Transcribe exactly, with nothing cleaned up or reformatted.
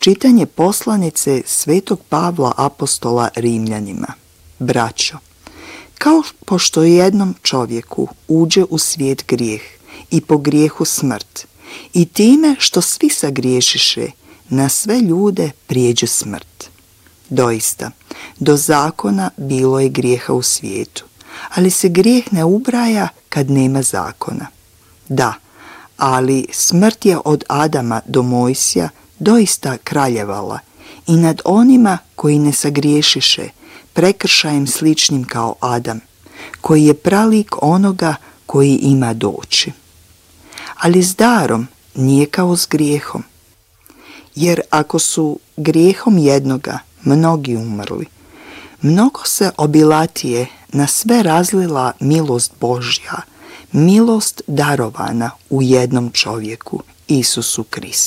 Čitanje poslanice Svetog Pavla apostola Rimljanima. Braćo, kao pošto jednom čovjeku uđe u svijet grijeh i po grijehu smrt, i time što svi sagriješiše, na sve ljude prijeđe smrt. Doista, do zakona bilo je grijeha u svijetu, ali se grijeh ne ubraja kad nema zakona. Da, ali smrt je od Adama do Mojsija doista kraljevala i nad onima koji ne sagriješiše, prekršajem sličnim kao Adam, koji je pralik onoga koji ima doći. Ali s darom nije kao s grijehom, jer ako su grijehom jednoga mnogi umrli, mnogo se obilatije na sve razlila milost Božja, milost darovana u jednom čovjeku, Isusu Kristu.